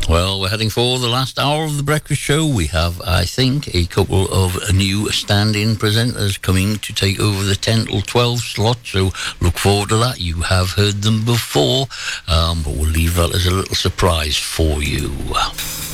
Well, we're heading for the last hour of the breakfast show. We have, I think, a couple of new stand-in presenters coming to take over the 10 till 12 slot, so look forward to that. You have heard them before, but we'll leave that as a little surprise for you.